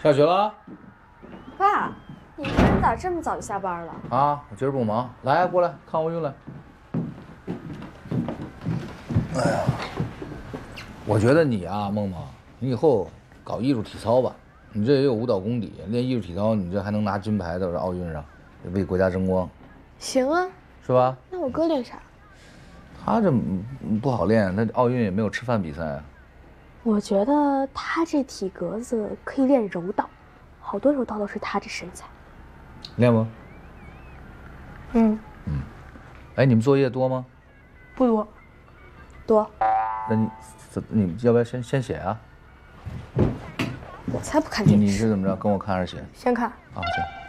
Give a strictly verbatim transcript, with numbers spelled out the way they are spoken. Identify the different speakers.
Speaker 1: 下学了？
Speaker 2: 爸，你今天咋这么早就下班了？
Speaker 1: 啊，我今儿不忙。来，过来看奥运来。哎呀，我觉得你啊，梦梦，你以后搞艺术体操吧。你这也有舞蹈功底，练艺术体操，你这还能拿金牌的，奥运上，为国家争光。
Speaker 2: 行啊，
Speaker 1: 是吧？
Speaker 2: 那我哥练啥？
Speaker 1: 他这不好练，他奥运也没有吃饭比赛啊。
Speaker 2: 我觉得他这体格子可以练柔道，好多柔道都是他这身材。
Speaker 1: 练吗？
Speaker 2: 嗯
Speaker 1: 嗯。哎，你们作业多吗？
Speaker 2: 不多。多。
Speaker 1: 那你你要不要先先写啊？
Speaker 2: 我才不看电视。
Speaker 1: 你是怎么着？跟我看还是写？
Speaker 2: 先看。
Speaker 1: 啊，行。